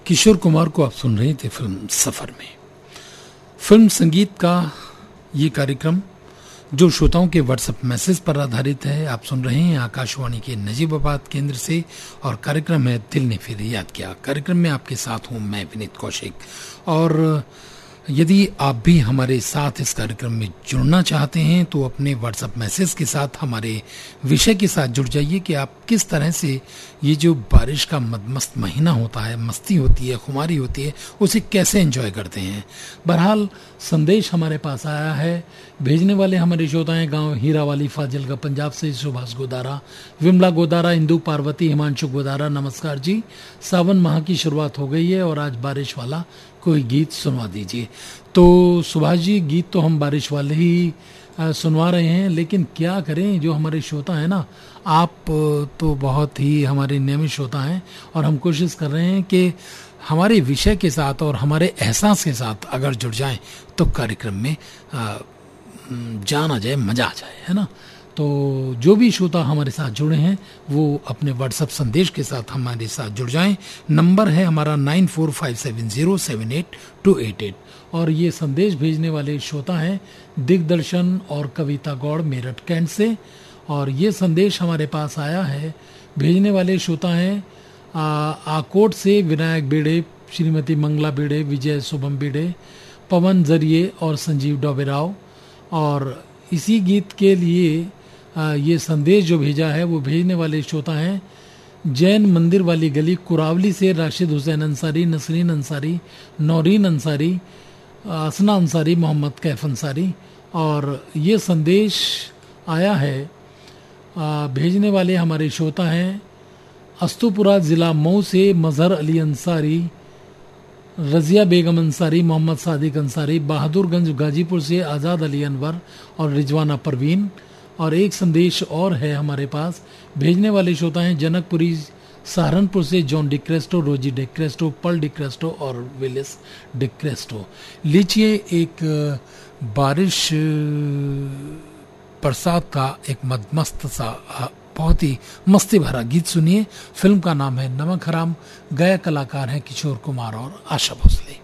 किशोर कुमार को आप सुन रहे थे फिल्म सफर में। फिल्म संगीत का ये कार्यक्रम जो श्रोताओं के व्हाट्सएप मैसेज पर आधारित है, आप सुन रहे हैं आकाशवाणी के नजीबाबाद केंद्र से और कार्यक्रम है दिल ने फिर याद किया। कार्यक्रम में आपके साथ हूं मैं विनीत कौशिक। और यदि आप भी हमारे साथ इस कार्यक्रम में जुड़ना चाहते हैं तो अपने व्हाट्सएप मैसेज के साथ हमारे विषय के साथ जुड़ जाइए कि आप किस तरह से ये जो बारिश का मदमस्त महीना होता है, मस्ती होती है, खुमारी होती है, उसे कैसे एंजॉय करते हैं। बहरहाल संदेश हमारे पास आया है। भेजने वाले हमारे श्रोता हैं गांव हीरावाली फाजिलका पंजाब से सुभाष गोदारा, विमला गोदारा, इंदु पार्वती, हिमांशु गोदारा। नमस्कार जी, सावन माह की शुरुआत हो गई है और आज बारिश वाला कोई गीत सुनवा दीजिए। तो सुभाष जी, गीत तो हम बारिश वाले ही सुनवा रहे हैं, लेकिन क्या करें, जो हमारे श्रोता हैं ना, आप तो बहुत ही हमारे नियमित श्रोता हैं और हम कोशिश कर रहे हैं कि हमारे विषय के साथ और हमारे एहसास के साथ अगर जुड़ जाएं तो कार्यक्रम में जान आ जाए, मजा आ जाए, है ना। तो जो भी श्रोता हमारे साथ जुड़े हैं वो अपने व्हाट्सएप संदेश के साथ हमारे साथ जुड़ जाएं। नंबर है हमारा 9457078288 और ये संदेश भेजने वाले श्रोता हैं दिग्दर्शन और कविता गौड़ मेरठ कैंट से। और ये संदेश हमारे पास आया है, भेजने वाले श्रोता हैं आकोट से विनायक बेड़े, श्रीमती मंगला बेड़े, विजय शुभम बेड़े, पवन जरिए और संजीव डोबेराव। और इसी गीत के लिए ये संदेश जो भेजा है वो भेजने वाले श्रोता हैं जैन मंदिर वाली गली कुरावली से राशिद हुसैन अंसारी, नसरीन अंसारी, नौरीन अंसारी, असना अंसारी, मोहम्मद कैफ अंसारी। और ये संदेश आया है, भेजने वाले हमारे श्रोता हैं अस्तुपुरा ज़िला मऊ से मजहर अली अंसारी, रजिया बेगम अंसारी, मोहम्मद सादिक अंसारी, बहादुरगंज गाजीपुर से आज़ाद अली अनवर और रिजवाना परवीन। और एक संदेश और है हमारे पास, भेजने वाले श्रोता हैं जनकपुरी सहारनपुर से जॉन डिक्रेस्टो, रोजी डिक्रेस्टो, पल डिक्रेस्टो और विलिस डिक्रेस्टो। लीजिए एक बारिश बरसात का एक मदमस्त सा बहुत ही मस्ती भरा गीत सुनिए। फिल्म का नाम है नमक हराम, गायक कलाकार हैं किशोर कुमार और आशा भोसले।